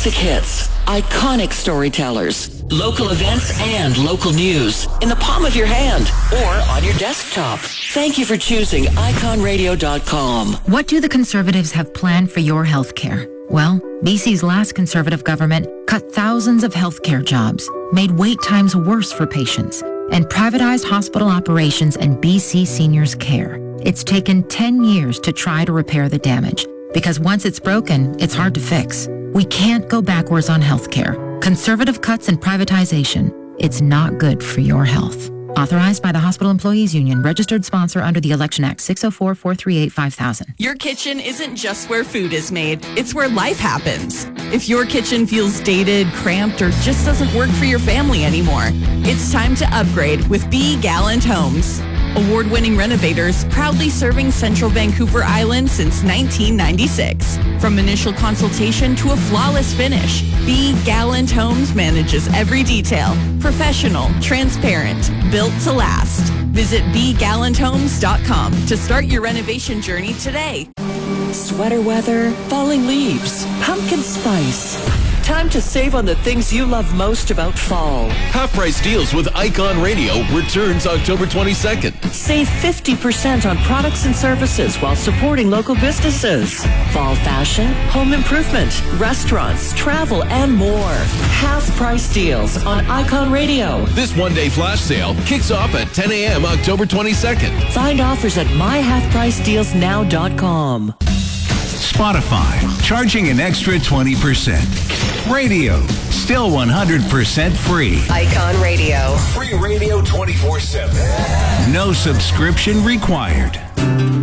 Classic hits, iconic storytellers, local events and local news in the palm of your hand or on your desktop. Thank you for choosing iconradio.com. What do the Conservatives have planned for your health care? Well, BC's last Conservative government cut thousands of healthcare jobs, made wait times worse for patients, and privatized hospital operations and BC seniors' care. It's taken 10 years to try to repair the damage, because once it's broken, it's hard to fix. We can't go backwards on healthcare. Conservative cuts and privatization. It's not good for your health. Authorized by the Hospital Employees Union, registered sponsor under the Election Act 604-438-5000. Your kitchen isn't just where food is made, it's where life happens. If your kitchen feels dated, cramped, or just doesn't work for your family anymore, it's time to upgrade with B. Gallant Homes. Award-winning renovators proudly serving Central Vancouver Island since 1996. From initial consultation to a flawless finish, B. Gallant Homes manages every detail. Professional, transparent, built to last. Visit bgallanthomes.com to start your renovation journey today. Sweater weather, falling leaves, pumpkin spice. Time to save on the things you love most about fall. Half-price deals with Icon Radio returns October 22nd. Save 50% on products and services while supporting local businesses. Fall fashion, home improvement, restaurants, travel, and more. Half-price deals on Icon Radio. This one-day flash sale kicks off at 10 a.m. October 22nd. Find offers at myhalfpricedealsnow.com. Spotify, charging an extra 20%. Radio, still 100% free. Icon Radio. Free radio 24/7. No subscription required.